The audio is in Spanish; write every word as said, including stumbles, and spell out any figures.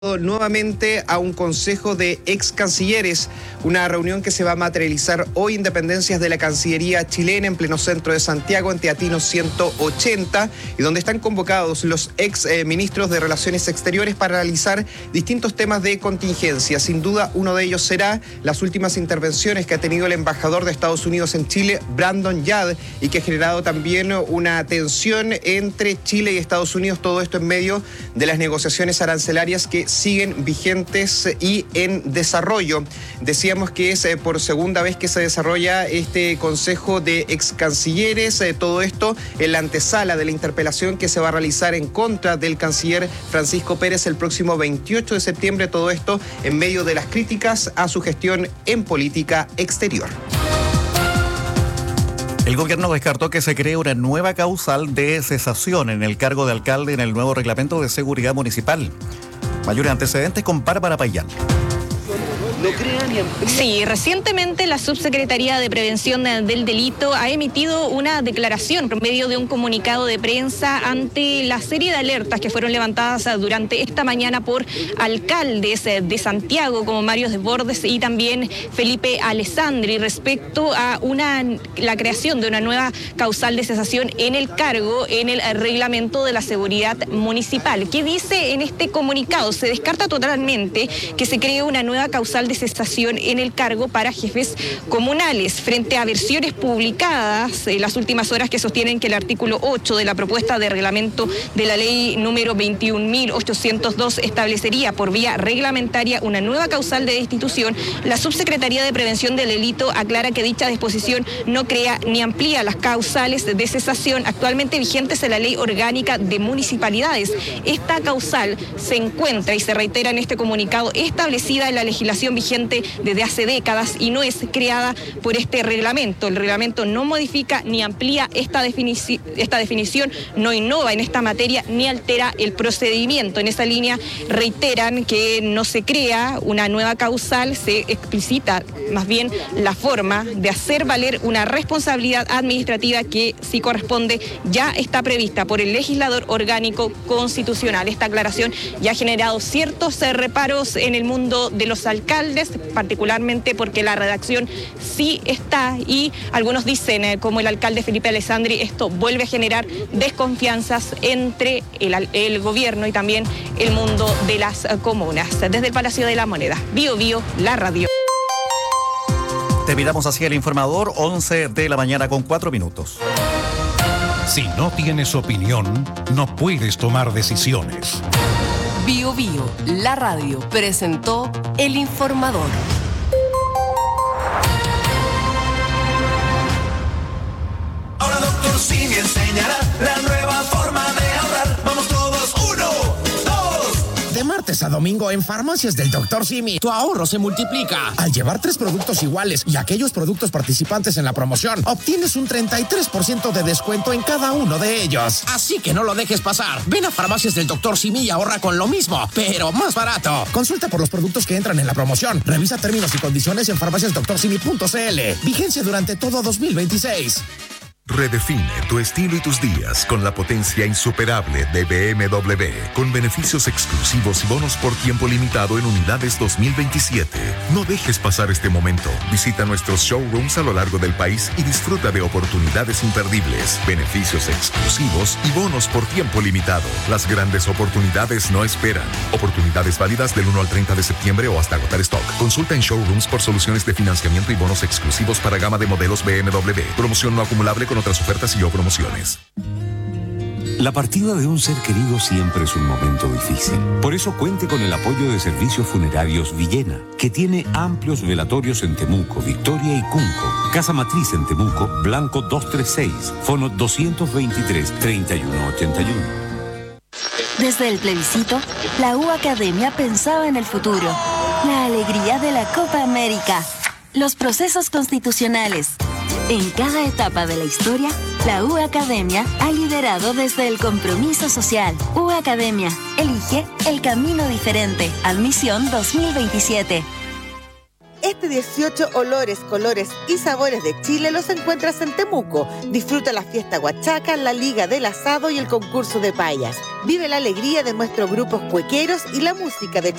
Nuevamente a un consejo de ex cancilleres, una reunión que se va a materializar hoy en dependencias de la Cancillería chilena en pleno centro de Santiago, en Teatino ciento ochenta, y donde están convocados los ex eh, ministros de Relaciones Exteriores para analizar distintos temas de contingencia. Sin duda, uno de ellos será las últimas intervenciones que ha tenido el embajador de Estados Unidos en Chile, Brandon Yard, y que ha generado también una tensión entre Chile y Estados Unidos, todo esto en medio de las negociaciones arancelarias que siguen vigentes y en desarrollo. Decíamos que es eh, por segunda vez que se desarrolla este Consejo de Ex Cancilleres, eh, todo esto en la antesala de la interpelación que se va a realizar en contra del canciller Francisco Pérez el próximo veintiocho de septiembre, todo esto en medio de las críticas a su gestión en política exterior. El gobierno descartó que se cree una nueva causal de cesación en el cargo de alcalde en el nuevo reglamento de seguridad municipal. Mayores antecedentes con Bárbara Payán. Sí, recientemente la Subsecretaría de Prevención del Delito ha emitido una declaración por medio de un comunicado de prensa ante la serie de alertas que fueron levantadas durante esta mañana por alcaldes de Santiago como Mario Desbordes y también Felipe Alessandri respecto a una, la creación de una nueva causal de cesación en el cargo en el reglamento de la seguridad municipal. ¿Qué dice en este comunicado? Se descarta totalmente que se cree una nueva causal de cesación en el cargo para jefes comunales, frente a versiones publicadas en las últimas horas que sostienen que el artículo ocho de la propuesta de reglamento de la ley número veintiún mil ochocientos dos establecería por vía reglamentaria una nueva causal de destitución. La Subsecretaría de Prevención del Delito aclara que dicha disposición no crea ni amplía las causales de cesación actualmente vigentes en la Ley Orgánica de Municipalidades. Esta causal se encuentra, y se reitera en este comunicado, establecida en la legislación vigente desde hace décadas y no es creada por este reglamento. El reglamento no modifica ni amplía esta, definici- esta definición, no innova en esta materia ni altera el procedimiento. En esa línea reiteran que no se crea una nueva causal, se explicita más bien la forma de hacer valer una responsabilidad administrativa que, si corresponde, ya está prevista por el legislador orgánico constitucional. Esta aclaración ya ha generado ciertos reparos en el mundo de los alcaldes, particularmente porque la redacción sí está y algunos dicen, eh, como el alcalde Felipe Alessandri, esto vuelve a generar desconfianzas entre el, el gobierno y también el mundo de las uh, comunas. Desde el Palacio de la Moneda, Bio Bio, la radio. Te miramos hacia el informador, once de la mañana con cuatro minutos. Si no tienes opinión, no puedes tomar decisiones. Bio Bio, la radio, presentó El Informador. Ahora doctor Simi enseñará la nueva forma de ahorrar. Vamos todos, uno, dos. De martes a domingo en Farmacias del doctor Simi, tu ahorro se multiplica. Al llevar tres productos iguales y aquellos productos participantes en la promoción, obtienes un treinta y tres por ciento de descuento en cada uno de ellos. Así que no lo dejes pasar. Ven a Farmacias del doctor Simi y ahorra con lo mismo, pero más barato. Consulta por los productos que entran en la promoción. Revisa términos y condiciones en farmacias doctor simi punto c l. Vigencia durante todo dos mil veintiséis. Redefine tu estilo y tus días con la potencia insuperable de B M W, con beneficios exclusivos y bonos por tiempo limitado en unidades dos mil veintisiete. No dejes pasar este momento. Visita nuestros showrooms a lo largo del país y disfruta de oportunidades imperdibles, beneficios exclusivos y bonos por tiempo limitado. Las grandes oportunidades no esperan. Oportunidades válidas del uno al treinta de septiembre o hasta agotar stock. Consulta en showrooms por soluciones de financiamiento y bonos exclusivos para gama de modelos B M W. Promoción no acumulable con otras ofertas y o promociones. La partida de un ser querido siempre es un momento difícil. Por eso cuente con el apoyo de Servicios Funerarios Villena, que tiene amplios velatorios en Temuco, Victoria y Cunco. Casa Matriz en Temuco, Blanco doscientos treinta y seis, fono doscientos veintitrés, treinta y uno ochenta y uno. Desde el plebiscito, la U Academia pensaba en el futuro. La alegría de la Copa América. Los procesos constitucionales. En cada etapa de la historia, la U Academia ha liderado desde el compromiso social. U Academia, elige el camino diferente. Admisión dos mil veintisiete. Este dieciocho olores, colores y sabores de Chile los encuentras en Temuco. Disfruta la fiesta huachaca, la liga del asado y el concurso de payas. Vive la alegría de nuestros grupos cuequeros y la música de